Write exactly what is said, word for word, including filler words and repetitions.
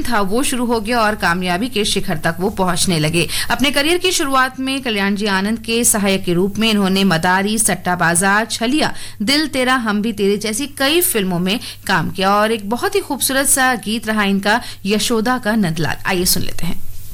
दिन था वो शुरू हो गया और कामयाबी के शिखर तक वो पहुंचने लगे। अपने करियर की शुरुआत में कल्याण जी आनंद के सहायक के रूप में इन्होंने मदारी, सट्टा बाजार, छलिया, दिल तेरा, हम भी तेरे जैसी कई फिल्मों में काम किया और एक बहुत ही खूबसूरत सा गीत रहा इनका, यशोदा का नंदलाल। आइए सुन लेते हैं।